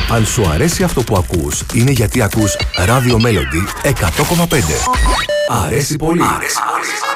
Αν σου αρέσει αυτό που ακούς, είναι γιατί ακούς Radio Melody 100,5. Αρέσει πολύ.